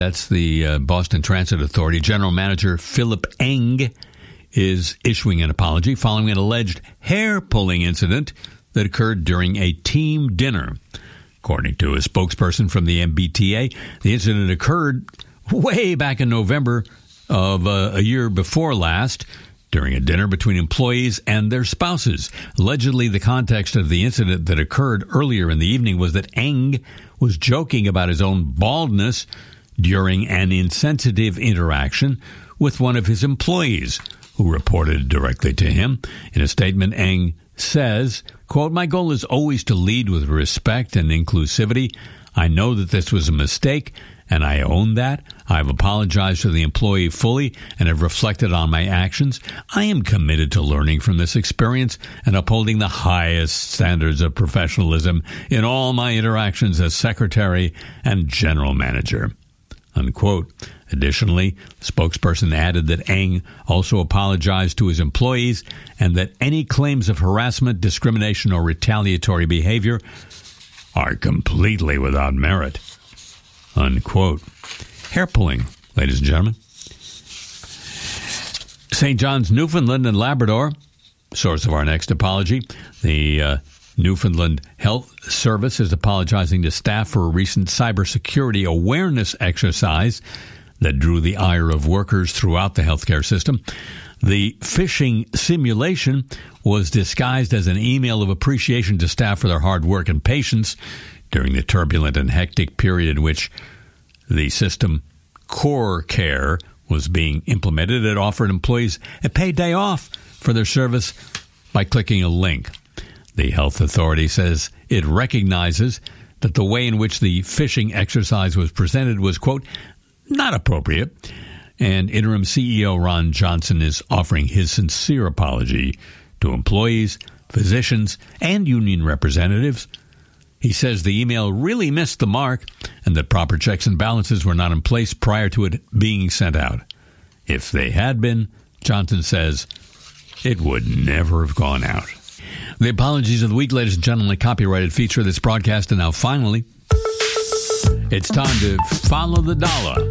That's the Boston Transit Authority. General Manager Philip Eng is issuing an apology following an alleged hair-pulling incident that occurred during a team dinner. According to a spokesperson from the MBTA, the incident occurred way back in November of a year before last during a dinner between employees and their spouses. Allegedly, the context of the incident that occurred earlier in the evening was that Eng was joking about his own baldness during an insensitive interaction with one of his employees, who reported directly to him. In a statement, Eng says, quote, "My goal is always to lead with respect and inclusivity. I know that this was a mistake, and I own that. I've apologized to the employee fully and have reflected on my actions. I am committed to learning from this experience and upholding the highest standards of professionalism in all my interactions as secretary and general manager." Unquote. Additionally, the spokesperson added that Eng also apologized to his employees and that any claims of harassment, discrimination, or retaliatory behavior are completely without merit. Unquote. Hair pulling, ladies and gentlemen. St. John's, Newfoundland and Labrador, source of our next apology. The Newfoundland Health Service is apologizing to staff for a recent cybersecurity awareness exercise that drew the ire of workers throughout the healthcare system. The phishing simulation was disguised as an email of appreciation to staff for their hard work and patience during the turbulent and hectic period in which the system Core Care was being implemented. It offered employees a paid day off for their service by clicking a link. The health authority says it recognizes that the way in which the phishing exercise was presented was, quote, not appropriate, and interim CEO Ron Johnson is offering his sincere apology to employees, physicians, and union representatives. He says the email really missed the mark and that proper checks and balances were not in place prior to it being sent out. If they had been, Johnson says, it would never have gone out. The apologies of the week, ladies and gentlemen, a copyrighted feature of this broadcast. And now, finally, it's time to follow the dollar.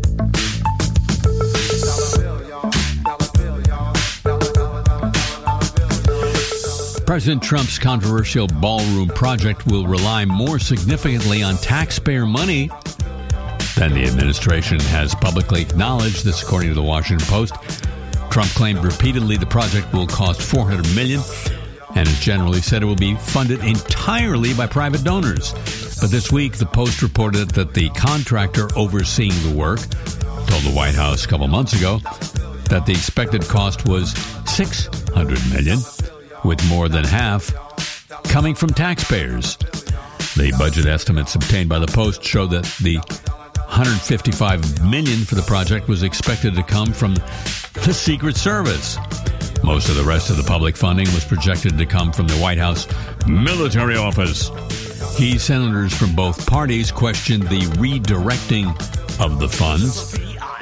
President Trump's controversial ballroom project will rely more significantly on taxpayer money than the administration has publicly acknowledged. This, according to the Washington Post. Trump claimed repeatedly the project will cost $400 million and has generally said it will be funded entirely by private donors. But this week, the Post reported that the contractor overseeing the work told the White House a couple months ago that the expected cost was $600 million, with more than half coming from taxpayers. The budget estimates obtained by the Post show that the $155 million for the project was expected to come from the Secret Service. Most of the rest of the public funding was projected to come from the White House military office. Key senators from both parties questioned the redirecting of the funds.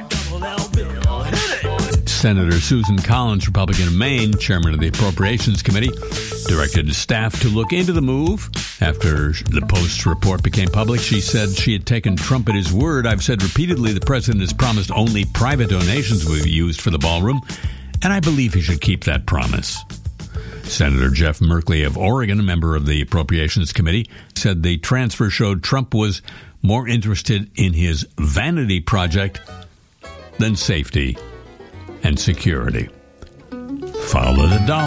Senator Susan Collins, Republican of Maine, chairman of the Appropriations Committee, directed staff to look into the move. After the Post's report became public, she said she had taken Trump at his word. I've said repeatedly the president has promised only private donations will be used for the ballroom, and I believe he should keep that promise. Senator Jeff Merkley of Oregon, a member of the Appropriations Committee, said the transfer showed Trump was more interested in his vanity project than safety and security. Follow the dollar.